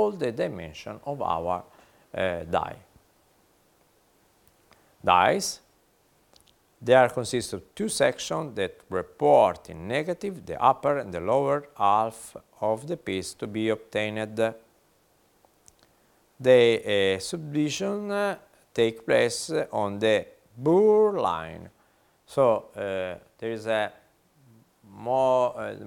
all the dimension of our die. Dies, they are consist of two sections that report in negative the upper and the lower half of the piece to be obtained. The subdivision take place on the Burr line. So there is a